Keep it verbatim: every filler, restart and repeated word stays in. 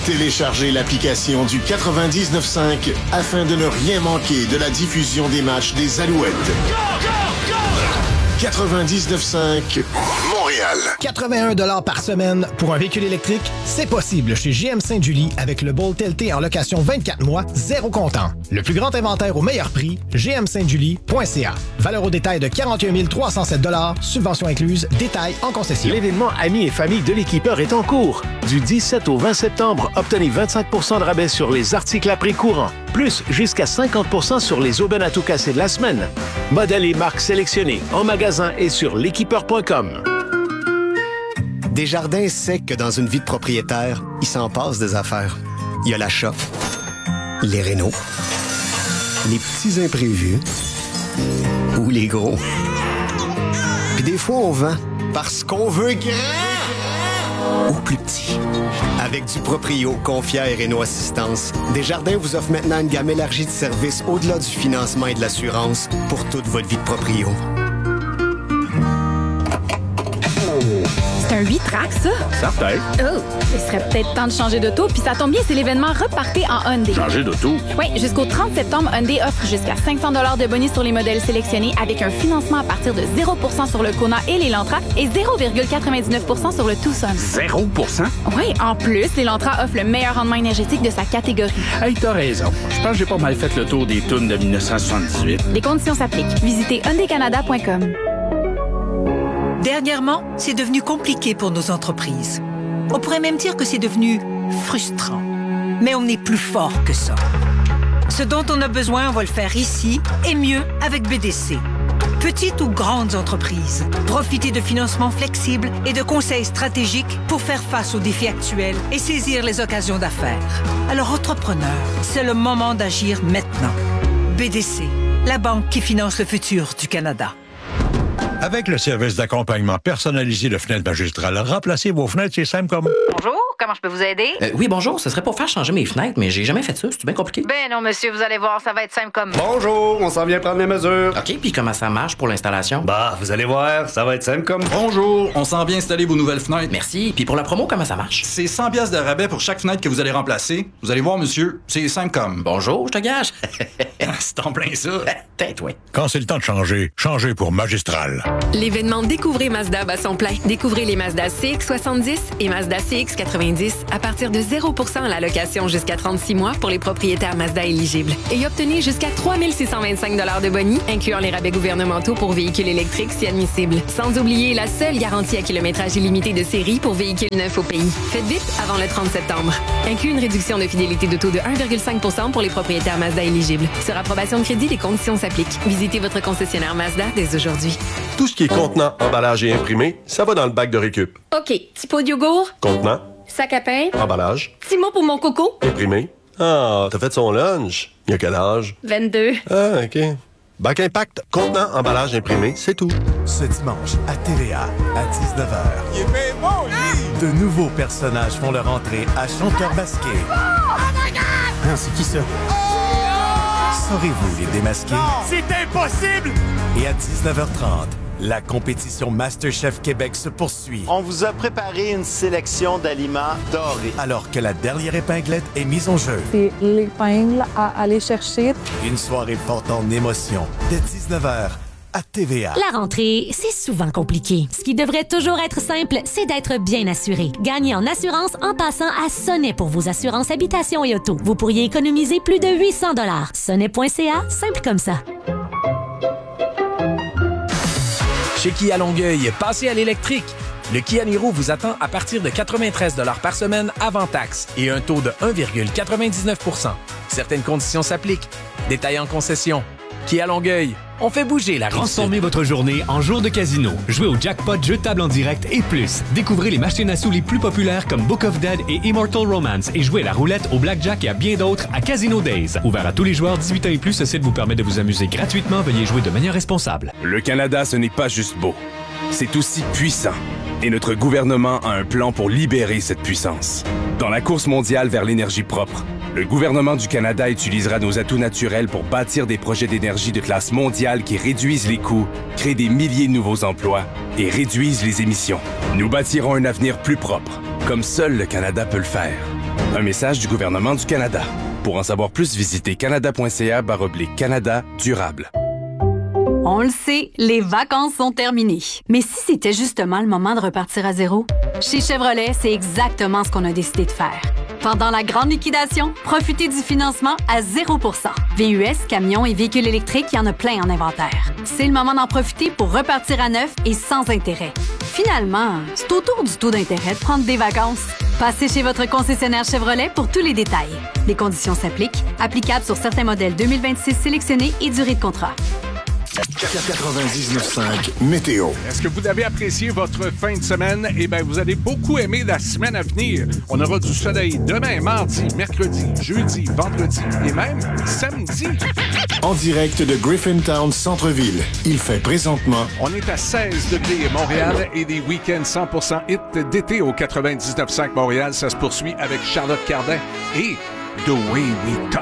Téléchargez l'application du quatre-vingt-dix-neuf cinq afin de ne rien manquer de la diffusion des matchs des Alouettes. quatre-vingt-dix-neuf cinq Montréal. quatre-vingt-un dollars par semaine pour un véhicule électrique, c'est possible chez G M Saint-Julie avec le Bolt L T en location vingt-quatre mois, zéro comptant. Le plus grand inventaire au meilleur prix, g m saint julie point c a. Valeur au détail de quarante et un mille trois cent sept dollars, subvention incluse, détail en concession. L'événement Amis et famille de l'équipeur est en cours. Du dix-sept au vingt septembre, obtenez vingt-cinq pour cent de rabais sur les articles à prix courant. Plus jusqu'à cinquante pour cent sur les aubaines à tout casser de la semaine. Modèles et marques sélectionnés en magasin et sur l'équipeur point com. Desjardins sait que dans une vie de propriétaire, il s'en passe des affaires. Il y a l'achat, les rénaux, les petits imprévus ou les gros. Puis des fois, on vend parce qu'on veut grand ou plus petit. Avec du Proprio, Confière et Réno Assistance, Desjardins vous offre maintenant une gamme élargie de services au-delà du financement et de l'assurance pour toute votre vie de proprio. C'est un huit tracks, ça? Certain. Oh, il serait peut-être temps de changer d'auto, puis ça tombe bien, c'est l'événement Repartez en Hyundai. Changer d'auto? Oui, jusqu'au trente septembre, Hyundai offre jusqu'à cinq cents dollars de bonus sur les modèles sélectionnés avec un financement à partir de zéro pour cent sur le Kona et l'Elantra et zéro virgule quatre-vingt-dix-neuf pour cent sur le Tucson. zéro pour cent? Oui, en plus, l'Elantra offre le meilleur rendement énergétique de sa catégorie. Hey, t'as raison. Je pense que j'ai pas mal fait le tour des tunes de dix-neuf cent soixante-dix-huit. Les conditions s'appliquent. Visitez hyundai canada point com. Dernièrement, c'est devenu compliqué pour nos entreprises. On pourrait même dire que c'est devenu frustrant. Mais on est plus fort que ça. Ce dont on a besoin, on va le faire ici et mieux avec B D C. Petites ou grandes entreprises, profitez de financements flexibles et de conseils stratégiques pour faire face aux défis actuels et saisir les occasions d'affaires. Alors, entrepreneurs, c'est le moment d'agir maintenant. B D C, la banque qui finance le futur du Canada. Avec le service d'accompagnement personnalisé de Fenêtres Magistrales, remplacez vos fenêtres, c'est simple comme... Bonjour, comment je peux vous aider? Euh, oui, bonjour, ce serait pour faire changer mes fenêtres, mais j'ai jamais fait ça, c'est bien compliqué? Ben non, monsieur, vous allez voir, ça va être simple comme... Bonjour, on s'en vient prendre les mesures. OK, puis comment ça marche pour l'installation? Bah, vous allez voir, ça va être simple comme... Bonjour, on s'en vient installer vos nouvelles fenêtres. Merci, puis pour la promo, comment ça marche? C'est cent piastres de rabais pour chaque fenêtre que vous allez remplacer. Vous allez voir, monsieur, c'est simple comme... Bonjour, je te gage. C'est en plein ça. Tête, oui. Quand c'est le temps de changer, changez pour Magistral. L'événement Découvrez Mazda bat son plein. Découvrez les Mazda C X soixante-dix et Mazda C X quatre-vingt-dix à partir de zéro pour cent à la location jusqu'à trente-six mois pour les propriétaires Mazda éligibles. Et obtenez jusqu'à trois mille six cent vingt-cinq dollars de boni, incluant les rabais gouvernementaux pour véhicules électriques si admissibles. Sans oublier la seule garantie à kilométrage illimité de série pour véhicules neufs au pays. Faites vite avant le trente septembre. Inclut une réduction de fidélité de taux de un virgule cinq pour cent pour les propriétaires Mazda éligibles. Sur approbation de crédit, les conditions s'appliquent. Visitez votre concessionnaire Mazda dès aujourd'hui. Tout ce qui est contenant, emballage et imprimé, ça va dans le bac de récup. OK. Petit pot de yogourt. Contenant, Sac à pain. emballage, Petit mot pour mon coco. imprimé. Ah, t'as fait son lunch. Il y a quel âge? vingt-deux. Ah, OK. Bac Impact, contenant, emballage, imprimé, c'est tout. Ce dimanche, à T V A, à dix-neuf heures. Il est bien bon, lui! De nouveaux personnages font leur entrée à Chanteur Masqué. Oh, my God! Ah, c'est qui ça? Oh! Saurez-vous les démasquer? C'est impossible! Et à dix-neuf heures trente, la compétition MasterChef Québec se poursuit. On vous a préparé une sélection d'aliments dorés. Alors que la dernière épinglette est mise en jeu. C'est l'épingle à aller chercher. Une soirée forte en émotion. Dès dix-neuf heures, à T V A. La rentrée, c'est souvent compliqué. Ce qui devrait toujours être simple, c'est d'être bien assuré. Gagnez en assurance en passant à Sonnet pour vos assurances habitation et auto. Vous pourriez économiser plus de huit cents dollars. sonnet point c a, simple comme ça. Chez Kia Longueuil, passez à l'électrique. Le Kia Niro vous attend à partir de quatre-vingt-treize dollars par semaine avant taxe et un taux de un virgule quatre-vingt-dix-neuf pour cent. Certaines conditions s'appliquent. Détails en concession. Kia Longueuil, on fait bouger la rive-sud. Transformez votre journée en jour de casino. Jouez au jackpot, jeux de table en direct et plus. Découvrez les machines à sous les plus populaires comme Book of Dead et Immortal Romance et jouez à la roulette, au blackjack et à bien d'autres à Casino Days. Ouvert à tous les joueurs dix-huit ans et plus, ce site vous permet de vous amuser gratuitement. Veuillez jouer de manière responsable. Le Canada, ce n'est pas juste beau. C'est aussi puissant. Et notre gouvernement a un plan pour libérer cette puissance. Dans la course mondiale vers l'énergie propre, le gouvernement du Canada utilisera nos atouts naturels pour bâtir des projets d'énergie de classe mondiale qui réduisent les coûts, créent des milliers de nouveaux emplois et réduisent les émissions. Nous bâtirons un avenir plus propre, comme seul le Canada peut le faire. Un message du gouvernement du Canada. Pour en savoir plus, visitez canada.ca baroblique Canada durable. On le sait, les vacances sont terminées. Mais si c'était justement le moment de repartir à zéro? Chez Chevrolet, c'est exactement ce qu'on a décidé de faire. Pendant la grande liquidation, profitez du financement à zéro pour cent. V U S, camions et véhicules électriques, il y en a plein en inventaire. C'est le moment d'en profiter pour repartir à neuf et sans intérêt. Finalement, c'est autour du taux d'intérêt de prendre des vacances. Passez chez votre concessionnaire Chevrolet pour tous les détails. Les conditions s'appliquent, applicables sur certains modèles deux mille vingt-six sélectionnés et durée de contrat. quatre-vingt-dix-neuf cinq Météo. Est-ce que vous avez apprécié votre fin de semaine? Eh bien, vous allez beaucoup aimer la semaine à venir. On aura du soleil demain, mardi, mercredi, jeudi, vendredi et même samedi. En direct de Griffintown Centre-Ville, il fait présentement... On est à seize degrés à Montréal et des week-ends cent pour cent hit d'été au quatre-vingt-dix-neuf cinq Montréal. Ça se poursuit avec Charlotte Cardin et The Way We Talk.